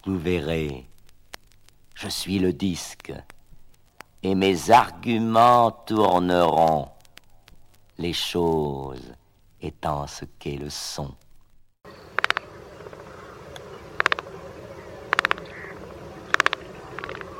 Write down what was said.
Vous verrez, je suis le disque, et mes arguments tourneront, les choses étant ce qu'est le son.